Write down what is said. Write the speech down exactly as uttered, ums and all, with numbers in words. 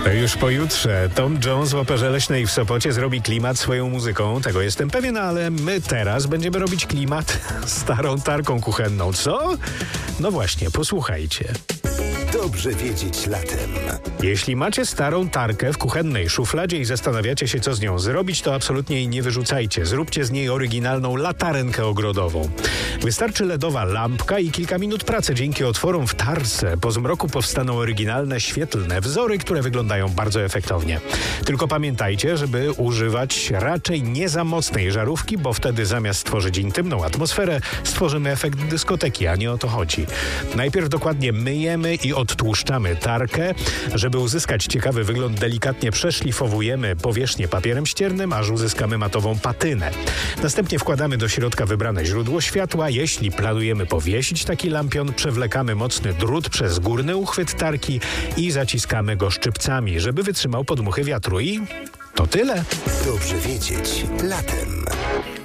Już pojutrze Tom Jones w Operze Leśnej w Sopocie zrobi klimat swoją muzyką. Tego jestem pewien, ale my teraz będziemy robić klimat starą tarką kuchenną. Co? No właśnie, posłuchajcie. Dobrze wiedzieć latem. Jeśli macie starą tarkę w kuchennej szufladzie i zastanawiacie się, co z nią zrobić, to absolutnie jej nie wyrzucajcie. Zróbcie z niej oryginalną latarenkę ogrodową. Wystarczy ledowa lampka i kilka minut pracy. Dzięki otworom w tarce po zmroku powstaną oryginalne, świetlne wzory, które wyglądają bardzo efektownie. Tylko pamiętajcie, żeby używać raczej nie za mocnej żarówki, bo wtedy zamiast stworzyć intymną atmosferę, stworzymy efekt dyskoteki, a nie o to chodzi. Najpierw dokładnie myjemy i odtłuszczamy tarkę. Żeby uzyskać ciekawy wygląd, delikatnie przeszlifowujemy powierzchnię papierem ściernym, aż uzyskamy matową patynę. Następnie wkładamy do środka wybrane źródło światła. Jeśli planujemy powiesić taki lampion, przewlekamy mocny drut przez górny uchwyt tarki i zaciskamy go szczypcami, żeby wytrzymał podmuchy wiatru. I to tyle. Dobrze wiedzieć latem.